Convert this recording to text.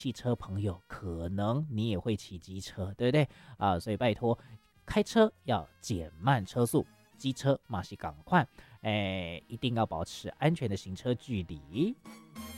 汽车朋友，可能你也会骑机车，对不对啊？所以拜托，开车要减慢车速，机车马是赶快，一定要保持安全的行车距离。